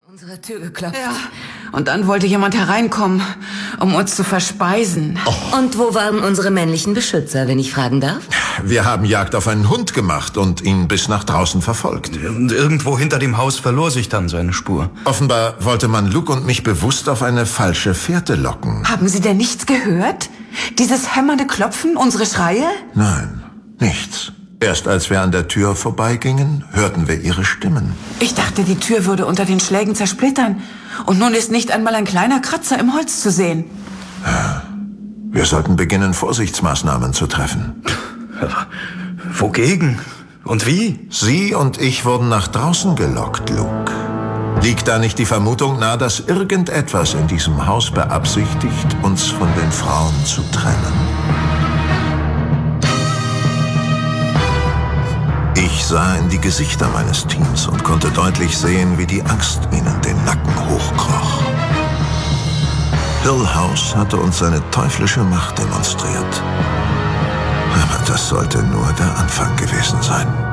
Unsere Tür geklopft. Ja. Und dann wollte jemand hereinkommen, um uns zu verspeisen. Oh. Und wo waren unsere männlichen Beschützer, wenn ich fragen darf? Wir haben Jagd auf einen Hund gemacht und ihn bis nach draußen verfolgt. Und irgendwo hinter dem Haus verlor sich dann seine Spur. Offenbar wollte man Luke und mich bewusst auf eine falsche Fährte locken. Haben Sie denn nichts gehört? Dieses hämmernde Klopfen, unsere Schreie? Nein, nichts. Erst als wir an der Tür vorbeigingen, hörten wir ihre Stimmen. Ich dachte, die Tür würde unter den Schlägen zersplittern. Und nun ist nicht einmal ein kleiner Kratzer im Holz zu sehen. Wir sollten beginnen, Vorsichtsmaßnahmen zu treffen. Wogegen? Und wie? Sie und ich wurden nach draußen gelockt, Luke. Liegt da nicht die Vermutung nahe, dass irgendetwas in diesem Haus beabsichtigt, uns von den Frauen zu trennen? Ich sah in die Gesichter meines Teams und konnte deutlich sehen, wie die Angst ihnen den Nacken hochkroch. Hill House hatte uns seine teuflische Macht demonstriert. Aber das sollte nur der Anfang gewesen sein.